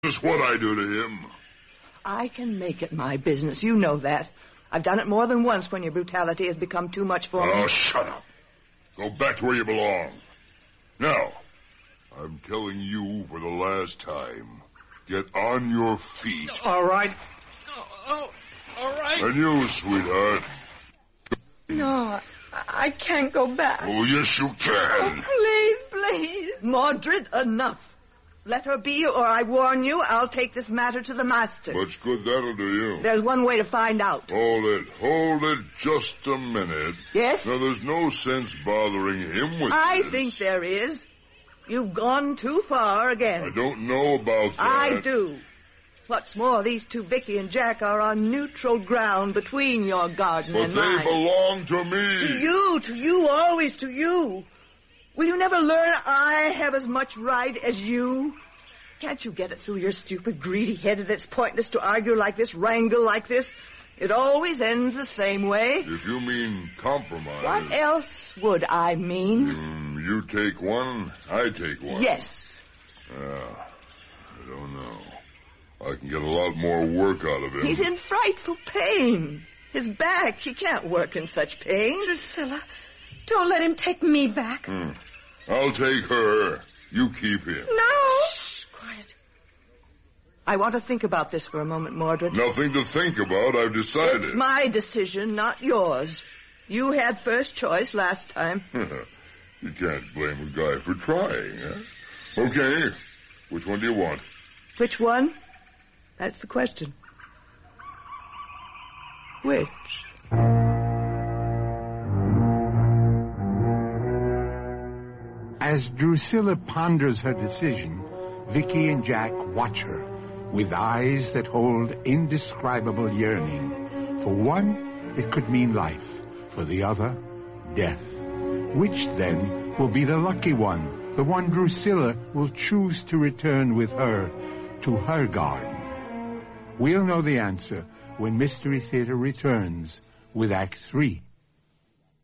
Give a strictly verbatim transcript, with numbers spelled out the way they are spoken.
Just what I do to him. I can make it my business. You know that. I've done it more than once when your brutality has become too much for me. Oh, shut up. Go back to where you belong. Now, I'm telling you for the last time, get on your feet. All right. Oh, oh, all right. And you, sweetheart. No, I, I can't go back. Oh, yes, you can. Oh, please, please. Mordred, enough. Let her be, or I warn you, I'll take this matter to the master. Much good that'll do you. There's one way to find out. Hold it, hold it just a minute. Yes? Now, there's no sense bothering him with I this. think there is. You've gone too far again. I don't know about that. I do. What's more, these two, Vicky and Jack, are on neutral ground between your garden But and they mine. belong to me. To you, to you, always to you. Will you never learn I have as much right as you? Can't you get it through your stupid, greedy head that it's pointless to argue like this, wrangle like this? It always ends the same way. If you mean compromise... What else would I mean? Mm, you take one, I take one. Yes. Uh, I don't know. I can get a lot more work out of him. He's in frightful pain. His back, he can't work in such pain. Drusilla, don't let him take me back. Hmm. I'll take her. You keep him. No. Shh, quiet. I want to think about this for a moment, Mordred. Nothing to think about. I've decided. It's my decision, not yours. You had first choice last time. You can't blame a guy for trying, huh? Okay. Which one do you want? Which one? That's the question. Which? As Drusilla ponders her decision, Vicky and Jack watch her with eyes that hold indescribable yearning. For one, it could mean life. For the other, death. Which, then, will be the lucky one, the one Drusilla will choose to return with her to her garden? We'll know the answer when Mystery Theater returns with Act Three.